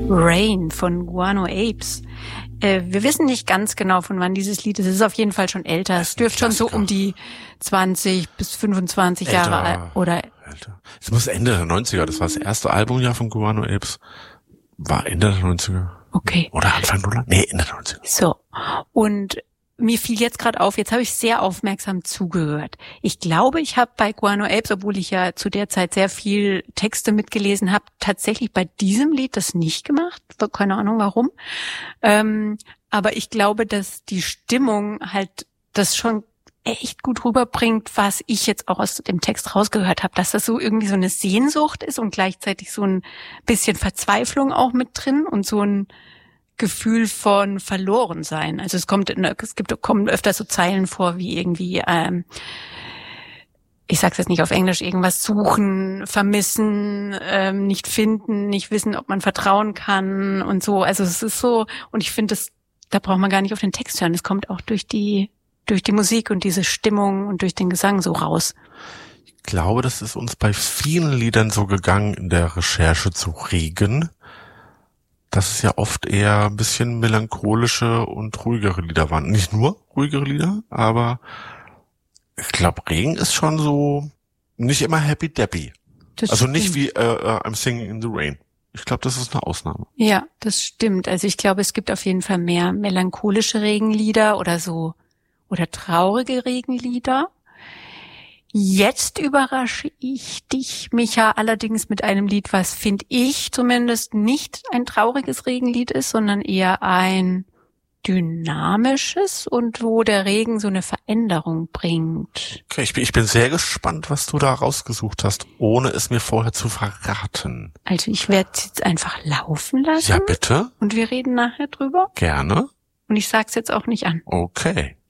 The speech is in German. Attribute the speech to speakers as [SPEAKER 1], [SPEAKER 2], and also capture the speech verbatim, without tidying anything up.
[SPEAKER 1] Rain von Guano Apes. Äh, wir wissen nicht ganz genau, von wann dieses Lied ist. Es ist auf jeden Fall schon älter. Es dürfte schon so um die zwanzig bis fünfundzwanzig
[SPEAKER 2] älter,
[SPEAKER 1] Jahre alt oder
[SPEAKER 2] älter. Es muss Ende der neunziger. Das war das erste Albumjahr von Guano Apes. War Ende der neunziger.
[SPEAKER 1] Okay.
[SPEAKER 2] Oder Anfang Nuller? Nee, Ende der neunziger.
[SPEAKER 1] So. Und mir fiel jetzt gerade auf, jetzt habe ich sehr aufmerksam zugehört. Ich glaube, ich habe bei Guano Apes, obwohl ich ja zu der Zeit sehr viel Texte mitgelesen habe, tatsächlich bei diesem Lied das nicht gemacht. Keine Ahnung warum. Ähm, aber ich glaube, dass die Stimmung halt das schon echt gut rüberbringt, was ich jetzt auch aus dem Text rausgehört habe, dass das so irgendwie so eine Sehnsucht ist und gleichzeitig so ein bisschen Verzweiflung auch mit drin und so ein Gefühl von verloren sein. Also es kommt, es gibt, kommen öfter so Zeilen vor wie irgendwie, ähm, ich sag's jetzt nicht auf Englisch, irgendwas suchen, vermissen, ähm, nicht finden, nicht wissen, ob man vertrauen kann und so. Also es ist so, und ich finde, das, da braucht man gar nicht auf den Text hören. Es kommt auch durch die, durch die Musik und diese Stimmung und durch den Gesang so raus.
[SPEAKER 2] Ich glaube, das ist uns bei vielen Liedern so gegangen in der Recherche zu Regen, dass es ja oft eher ein bisschen melancholische und ruhigere Lieder waren. Nicht nur ruhigere Lieder, aber ich glaube, Regen ist schon so nicht immer happy deppy. Das also stimmt. Nicht wie uh, uh, I'm Singing in the Rain. Ich glaube, das ist eine Ausnahme.
[SPEAKER 1] Ja, das stimmt. Also ich glaube, es gibt auf jeden Fall mehr melancholische Regenlieder oder so oder traurige Regenlieder. Jetzt überrasche ich dich, Micha, allerdings mit einem Lied, was, finde ich, zumindest nicht ein trauriges Regenlied ist, sondern eher ein dynamisches und wo der Regen so eine Veränderung bringt.
[SPEAKER 2] Okay, ich bin, ich bin sehr gespannt, was du da rausgesucht hast, ohne es mir vorher zu verraten.
[SPEAKER 1] Also ich werde es jetzt einfach laufen lassen.
[SPEAKER 2] Ja, bitte.
[SPEAKER 1] Und wir reden nachher drüber.
[SPEAKER 2] Gerne.
[SPEAKER 1] Und ich sag's jetzt auch nicht an.
[SPEAKER 2] Okay.